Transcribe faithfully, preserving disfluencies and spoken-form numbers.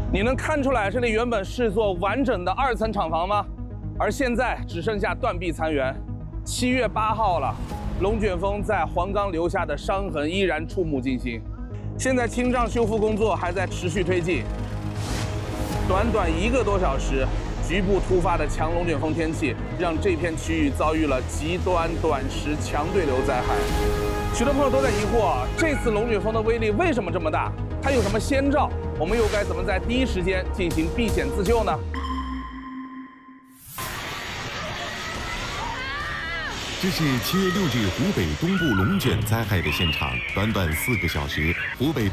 你能看出来这里原本是座完整的二层厂房吗？而现在只剩下断壁残垣。七月八号了，龙卷风在黄冈留下的伤痕依然触目惊心。现在清障修复工作还在持续推进。短短一个多小时，局部突发的强龙卷风天气让这片区域遭遇了极端短时强对流灾害。许多朋友都在疑惑，这次龙卷风的威力为什么这么大？它有什么先兆？我们又该怎么在第一时间进行避险自救呢？ 这是七月六日湖北东部龙卷灾害的现场，短短四个小时，湖北